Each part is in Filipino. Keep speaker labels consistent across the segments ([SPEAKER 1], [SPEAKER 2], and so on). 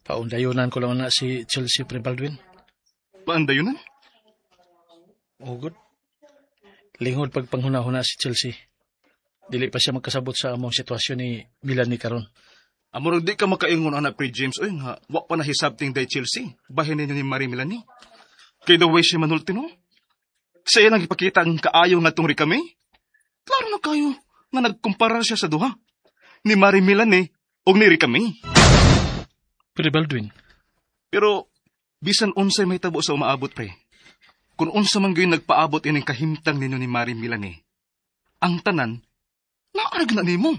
[SPEAKER 1] Paundayunan ko lang na si Chelsea Pre Baldwin.
[SPEAKER 2] Paandayunan?
[SPEAKER 1] O good. Lingod pagpanghuna-huna si Chelsea. Dili pa siya magkasabot sa among sitwasyon ni Melanie karon.
[SPEAKER 2] Amurag di ka makaingon anak Pre James. Oy nga, wak pa na hisabting day Chelsea. Bahin ninyo ni Marie Melanie. Kay the way siya manulti no? Sa iya nang ipakita ang kaayo nga tungri kami. Klaro na kayo nga nagkumpara siya sa duha. Ni Marie Melanie o ni kami.
[SPEAKER 1] Pre Baldwin.
[SPEAKER 2] Pero, bisan unsay may tabo sa umaabot, pre. Kung unsa man gayon nagpaabot ining kahimtang ninyo ni Marie Melanie, ang tanan, naarag na nimo.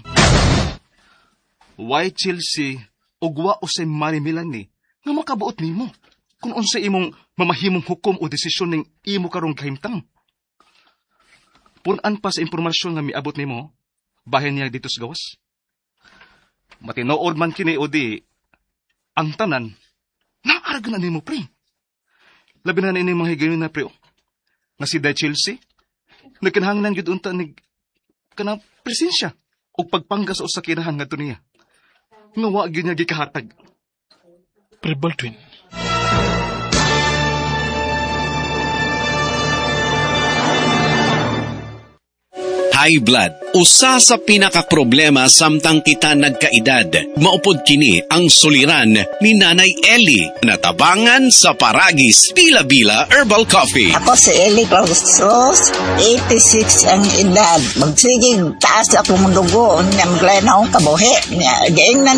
[SPEAKER 2] Why Chelsea, ugwa o say Marie Melanie, nga makabuot nimo, kung unsa imong mamahimong hukom o desisyon ning imo karong kahimtang. Punan pa sa impormasyon nga miabot nimo, bahin niya dito sa gawas. Matinood man kini o di, ang tanan, naarag na nimo, pre. Labi na ini mga higayon na, pre. Nga si Day Chelsea, nagkanahanglan yun unta ni kanang presensya o pagpanggas o sakinahan nga to niya. Nga wag yun niya gikahatag.
[SPEAKER 1] Pre Baldwin.
[SPEAKER 3] High blood, usa sa pinakaproblema samtang kita nagkaedad. Maupod kini ang suliran ni Nanay Ellie. Natabangan sa Paragis Bila-Bila Herbal Coffee.
[SPEAKER 4] Ako si Ellie Clausos, 86 ang edad. Magsigig taas akong dugo, nga maglain akong kabuhi. Gaing na